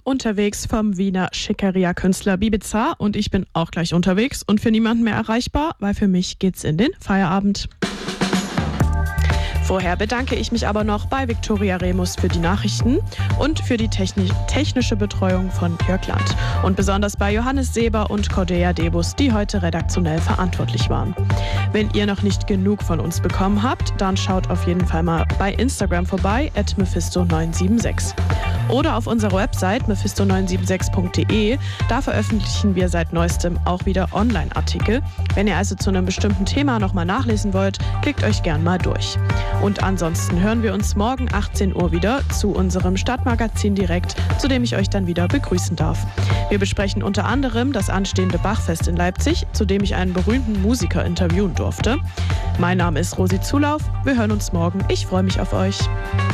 unterwegs vom Wiener Schickeria-Künstler Bibiza und ich bin auch gleich unterwegs und für niemanden mehr erreichbar, weil für mich geht's in den Feierabend. Vorher bedanke ich mich aber noch bei Viktoria Remus für die Nachrichten und für die technische Betreuung von Jörg Land. Und besonders bei Johannes Seber und Cordelia Debus, die heute redaktionell verantwortlich waren. Wenn ihr noch nicht genug von uns bekommen habt, dann schaut auf jeden Fall mal bei Instagram vorbei, @mephisto976. Oder auf unserer Website mephisto976.de. Da veröffentlichen wir seit neuestem auch wieder Online-Artikel. Wenn ihr also zu einem bestimmten Thema nochmal nachlesen wollt, klickt euch gern mal durch. Und ansonsten hören wir uns morgen 18 Uhr wieder zu unserem Stadtmagazin direkt, zu dem ich euch dann wieder begrüßen darf. Wir besprechen unter anderem das anstehende Bachfest in Leipzig, zu dem ich einen berühmten Musiker interviewen durfte. Mein Name ist Rosi Zulauf. Wir hören uns morgen. Ich freue mich auf euch.